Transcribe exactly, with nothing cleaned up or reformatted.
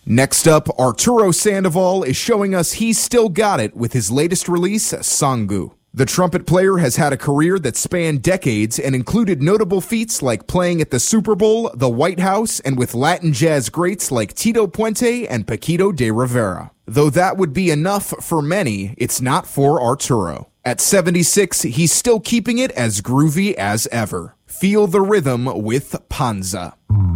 Next up, Arturo Sandoval is showing us he's still got it with his latest release, Sangu. The trumpet player has had a career that spanned decades and included notable feats like playing at the Super Bowl, the White House, and with Latin jazz greats like Tito Puente and Paquito de Rivera. Though that would be enough for many, it's not for Arturo. At seventy-six, he's still keeping it as groovy as ever. Feel the rhythm with Panza.